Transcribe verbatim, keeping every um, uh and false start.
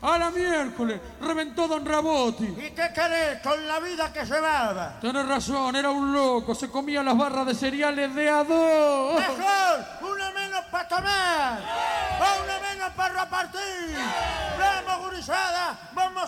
A la miércoles, reventó Don Rabotti. ¿Y qué querés con la vida que llevaba? Tenés razón, era un loco, se comía las barras de cereales de a dos. Mejor, una menos para tomar, o una menos para repartir. Vamos, gurizada, vamos